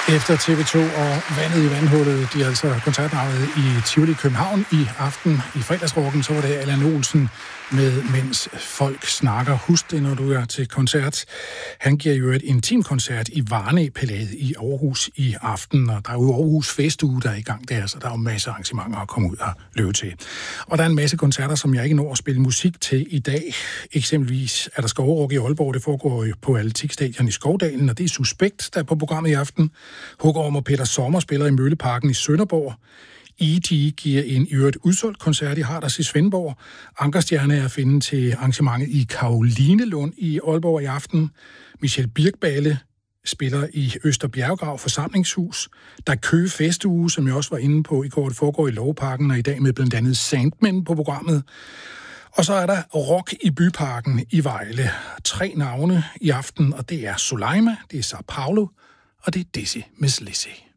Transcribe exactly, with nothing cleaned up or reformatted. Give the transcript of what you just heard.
Efter T V to og Vandet i vandhullet, de er altså koncertnavnet i Tivoli København i aften i fredagsrocken, så var det Allan Olsen med Mens folk snakker. Husk det, når du er til koncert. Han giver jo et intimkoncert i Varnæ-palæet i Aarhus i aften, og der er jo Aarhus Festuge, der er i gang der, så der er jo masser af arrangementer at komme ud og løbe til. Og der er en masse koncerter, som jeg ikke når at spille musik til i dag. Eksempelvis er der Skovruk i Aalborg, det foregår jo på Atletikstadion i Skovdalen, og det er Suspekt, der er på programmet i aften. Hugorm og Peter Sommer spiller i Mølleparken i Sønderborg. E G giver en i øvrigt udsolgt koncert i Harders i Svendborg. Ankerstjerne er at finde til arrangementet i Karolinelund i Aalborg i aften. Michel Birkballe spiller i Østerbjerggrav Forsamlingshus. Der er Køge Festuge, som jeg også var inde på i går. Det foregår i Lovparken, og i dag med blandt andet Sandmen på programmet. Og så er der Rock i Byparken i Vejle. Tre navne i aften, og det er Soleima, det er Sao Paulo, og det er Dizzy Miss Lizzy.